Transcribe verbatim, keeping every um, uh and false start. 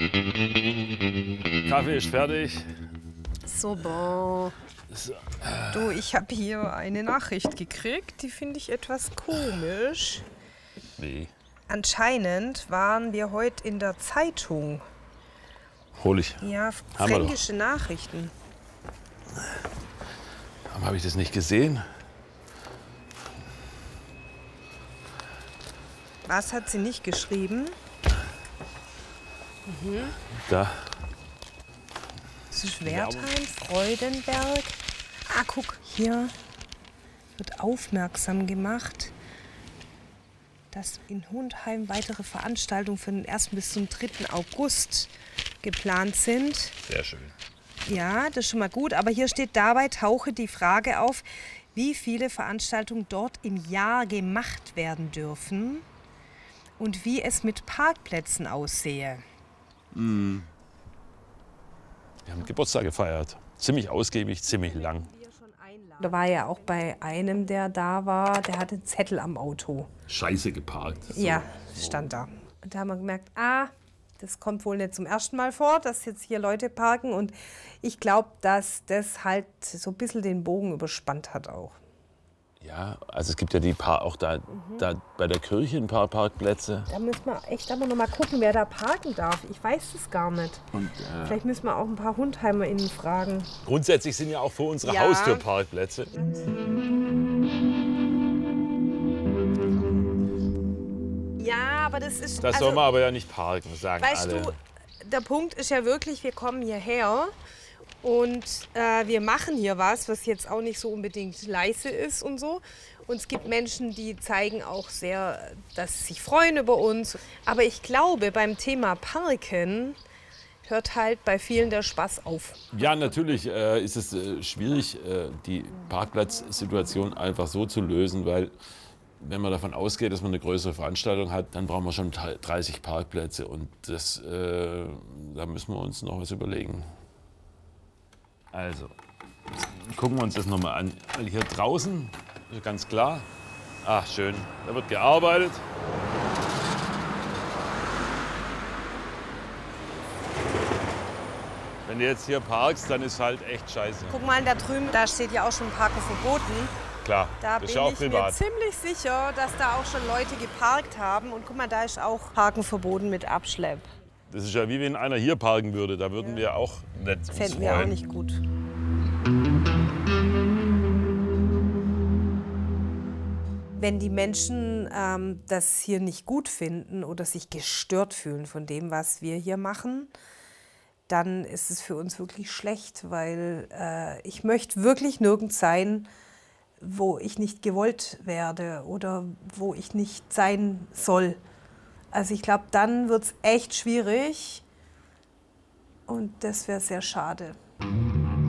Kaffee ist fertig. Super. So. Du, ich habe hier eine Nachricht gekriegt, die finde ich etwas komisch. Wie? Anscheinend waren wir heute in der Zeitung. Hol ich. Ja, Haben wir fränkische Nachrichten. Warum habe ich das nicht gesehen? Was hat sie nicht geschrieben? Mhm. Da. Das ist Wertheim, Freudenberg. Ah, guck, hier wird aufmerksam gemacht, dass in Hundheim weitere Veranstaltungen für den ersten bis zum dritten August geplant sind. Sehr schön. Ja, das ist schon mal gut. Aber hier steht, dabei tauche die Frage auf, wie viele Veranstaltungen dort im Jahr gemacht werden dürfen und wie es mit Parkplätzen aussehe. Mm. Wir haben Geburtstag gefeiert. Ziemlich ausgiebig, ziemlich lang. Da war ja auch bei einem, der da war, der hatte einen Zettel am Auto. Scheiße geparkt. So. Ja, stand da. Und da haben wir gemerkt, ah, das kommt wohl nicht zum ersten Mal vor, dass jetzt hier Leute parken. Und ich glaube, dass das halt so ein bisschen den Bogen überspannt hat auch. Ja, also es gibt ja die paar, auch da, mhm. da bei der Kirche ein paar Parkplätze. Da müssen wir echt aber noch mal gucken, wer da parken darf. Ich weiß es gar nicht. Und, äh, Vielleicht müssen wir auch ein paar HundheimerInnen fragen. Grundsätzlich sind ja auch vor unserer Ja. Haustür Parkplätze. Ja, aber das ist... Da also, soll man aber ja nicht parken, sagen weißt alle. du, der Punkt ist ja wirklich, wir kommen hierher und äh, wir machen hier was, was jetzt auch nicht so unbedingt leise ist und so. Und es gibt Menschen, die zeigen auch sehr, dass sie sich freuen über uns. Aber ich glaube, beim Thema Parken hört halt bei vielen der Spaß auf. Ja, natürlich äh, ist es äh, schwierig, äh, die Parkplatzsituation einfach so zu lösen, weil wenn man davon ausgeht, dass man eine größere Veranstaltung hat, dann brauchen wir schon dreißig Parkplätze und das, äh, da müssen wir uns noch was überlegen. Also, gucken wir uns das nochmal an. Weil hier draußen, ist ganz klar, ach schön, da wird gearbeitet. Wenn du jetzt hier parkst, dann ist halt echt scheiße. Guck mal, da drüben, da steht ja auch schon Parken verboten. Klar, Da das ist bin ja auch ich privat. mir ziemlich sicher, dass da auch schon Leute geparkt haben. Und guck mal, da ist auch Parken verboten mit Abschlepp. Das ist ja wie wenn einer hier parken würde. Da würden wir auch nicht uns Fänden wir auch freuen. nicht gut. Wenn die Menschen ähm, das hier nicht gut finden oder sich gestört fühlen von dem, was wir hier machen, dann ist es für uns wirklich schlecht, weil äh, ich möchte wirklich nirgends sein, wo ich nicht gewollt werde oder wo ich nicht sein soll. Also ich glaube, dann wird es echt schwierig und das wäre sehr schade.